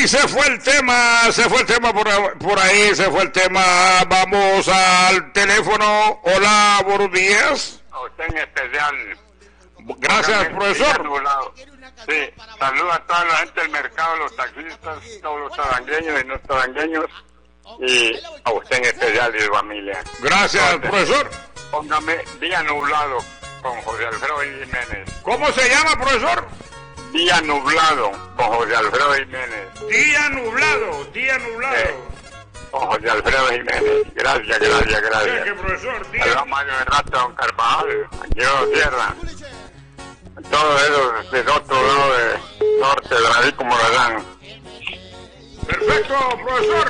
Y se fue el tema por ahí, se fue el tema. Vamos al teléfono. Hola, buenos días. A usted en especial. Gracias, profesor. Sí, saludo a toda la gente del mercado, los taxistas, todos los tabangueños y no tabangueños, y a usted en especial y su familia. Gracias, entonces, profesor. Póngame Día Nublado con José Alfredo Jiménez. ¿Cómo se llama, profesor? Día Nublado con José Alfredo Jiménez. Día nublado. Con José Alfredo Jiménez. Gracias. ¿Qué, profesor? Saludos Mario de Rato, don Carvajal, yo Sierra. Todo eso del otro lado de norte, de la como lo dan. Perfecto, profesor.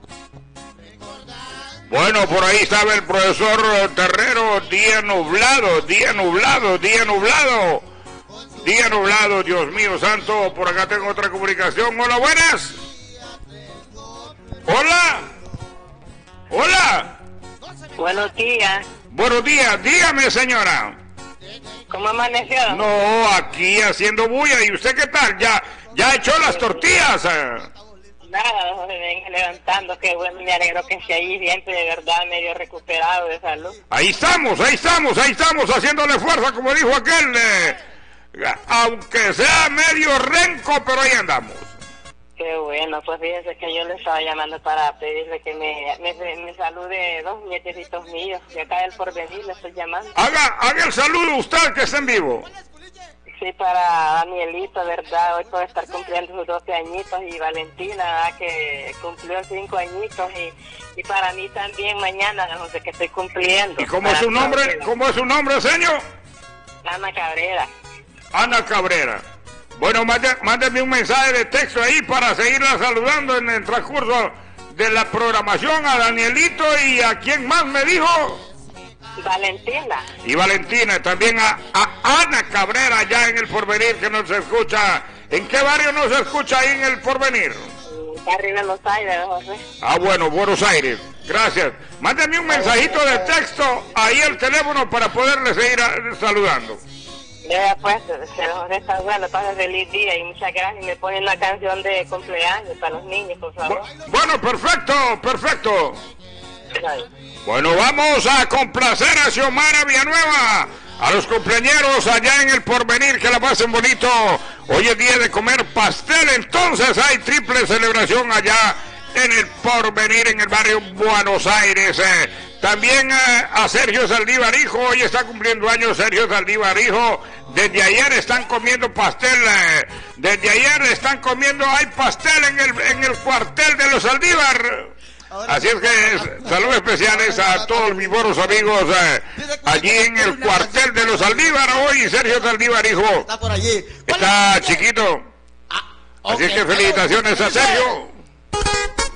Bueno, por ahí estaba el profesor Terrero. Día nublado, Dios mío santo. Por acá tengo otra comunicación. Hola, buenas. Hola. Buenos días. Buenos días, dígame, señora. ¿Cómo amaneció? No, aquí haciendo bulla. ¿Y usted qué tal? ¿Ya echó las tortillas? Nada, me vengo levantando. Qué bueno, me alegro que esté ahí siempre, de verdad, medio recuperado de salud. Ahí estamos, haciéndole fuerza, como dijo aquel. Aunque sea medio renco, pero ahí andamos. Qué bueno, pues fíjese que yo le estaba llamando para pedirle que me salude dos nietecitos míos, de acá del Porvenir le estoy llamando. Haga el saludo usted que está en vivo. Sí, para Danielito, ¿verdad? Hoy puede estar cumpliendo sus 12 añitos, y Valentina, ¿verdad? Que cumplió 5 añitos, y para mí también mañana, no sé qué estoy cumpliendo. ¿Y cómo es su nombre? ¿Cómo es su nombre, señor? Ana Cabrera. Ana Cabrera. Bueno, mándeme un mensaje de texto ahí para seguirla saludando en el transcurso de la programación a Danielito y a quién más me dijo. Valentina. Y Valentina, también a Ana Cabrera allá en el Porvenir que nos escucha. ¿En qué barrio nos escucha ahí en el Porvenir? Barrio Buenos Aires, José. Bueno, Buenos Aires. Gracias. Mándeme un mensajito de texto ahí al teléfono para poderle seguir saludando. Ya pues, José está bueno, pasa feliz día y muchas gracias. Me ponen una canción de cumpleaños para los niños, por favor. Bueno, perfecto. Bueno, vamos a complacer a Xiomara Villanueva, a los cumpleañeros allá en el Porvenir, que la pasen bonito. Hoy es día de comer pastel, entonces hay triple celebración allá en el Porvenir, en el barrio Buenos Aires. También a Sergio Saldívar Hijo, hoy está cumpliendo años Sergio Saldívar Hijo. Desde ayer están comiendo pastel, hay pastel en el cuartel de los Saldívar. Así es que saludos especiales a todos mis buenos amigos allí en el cuartel de los Saldívar. Hoy Sergio Saldívar Hijo está por allí. Está chiquito. Así es que felicitaciones a Sergio.